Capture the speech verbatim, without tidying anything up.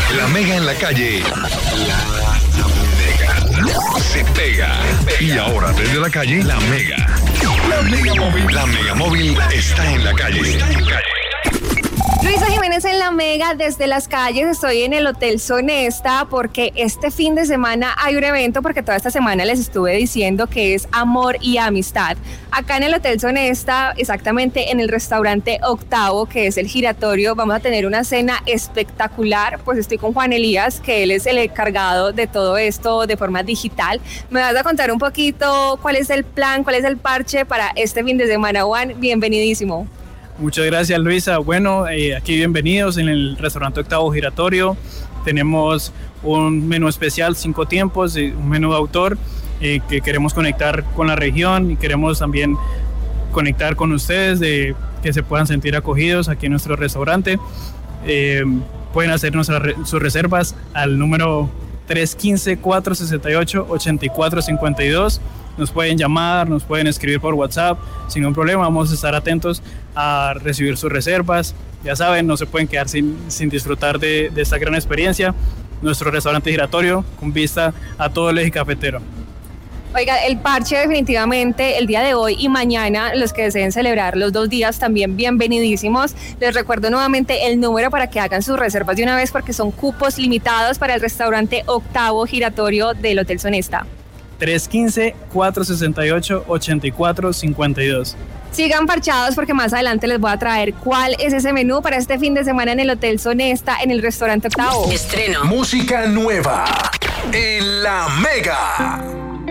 La Mega en la calle. La Mega. Se pega. Y ahora desde la calle, La Mega. La Mega Móvil. La Mega Móvil está en la calle. Está en la calle. Luisa Jiménez en La Mega, desde las calles. Estoy en el Hotel Sonesta porque este fin de semana hay un evento, porque toda esta semana les estuve diciendo que es amor y amistad. Acá en el Hotel Sonesta, exactamente en el restaurante Octavo, que es el giratorio, vamos a tener una cena espectacular. Pues estoy con Juan Elías, que él es el encargado de todo esto de forma digital. Me vas a contar un poquito cuál es el plan, cuál es el parche para este fin de semana. Juan, bienvenidísimo. Muchas gracias, Luisa. Bueno, eh, aquí bienvenidos en el restaurante Octavo Giratorio. Tenemos un menú especial, cinco tiempos, un menú de autor eh, que queremos conectar con la región y queremos también conectar con ustedes, de que se puedan sentir acogidos aquí en nuestro restaurante. Eh, pueden hacer nuestras re- sus reservas al número tres uno cinco, cuatro seis ocho, ocho cuatro cinco dos. Nos pueden llamar, nos pueden escribir por WhatsApp, sin ningún problema. Vamos a estar atentos a recibir sus reservas. Ya saben, no se pueden quedar sin, sin disfrutar de, de esta gran experiencia. Nuestro restaurante giratorio con vista a todo el eje cafetero. Oiga, el parche definitivamente el día de hoy y mañana, los que deseen celebrar los dos días también bienvenidísimos. Les recuerdo nuevamente el número para que hagan sus reservas de una vez, porque son cupos limitados para el restaurante Octavo Giratorio del Hotel Sonesta. tres uno cinco, cuatro seis ocho, ocho cuatro cinco dos. Sigan parchados porque más adelante les voy a traer cuál es ese menú para este fin de semana en el Hotel Sonesta, en el restaurante Octavo. Estreno. Música nueva en La Mega.